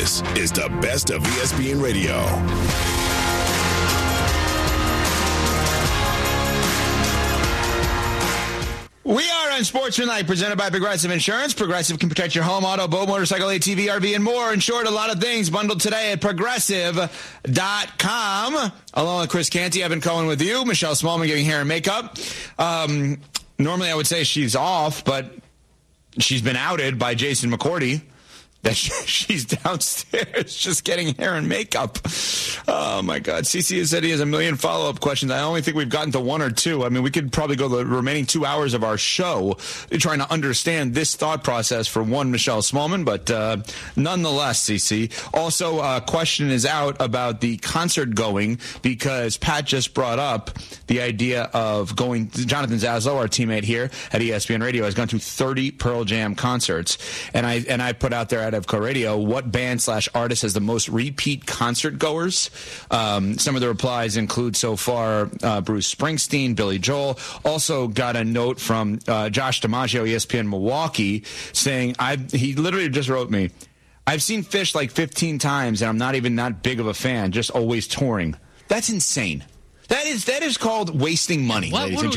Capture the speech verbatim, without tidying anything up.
This is the best of E S P N Radio. We are on Sports Tonight, presented by Progressive Insurance. Progressive can protect your home, auto, boat, motorcycle, A T V, R V, and more. In short, a lot of things bundled today at Progressive dot com. Along with Chris Canty, Evan Cohen with you. Michelle Smallman giving hair and makeup. Um, normally I would say she's off, but she's been outed by Jason McCourty that she's downstairs just getting hair and makeup. Oh, my God. C C has said he has a million follow-up questions. I only think we've gotten to one or two. I mean, we could probably go the remaining two hours of our show trying to understand this thought process for one Michelle Smallman, but uh, nonetheless, C C. Also, a question is out about the concert going because Pat just brought up the idea of going. Jonathan Zaslow, our teammate here at E S P N Radio, has gone to thirty Pearl Jam concerts, and I and I put out there at Evco Radio what band slash artist has the most repeat concert goers. Um, some of the replies include so far uh, Bruce Springsteen, Billy Joel. Also got a note from uh, Josh DiMaggio, E S P N Milwaukee, saying I he literally just wrote me, I've seen Phish like fifteen times and I'm not even that big of a fan, just always touring. That's insane. That is that is called wasting money, What, ladies what and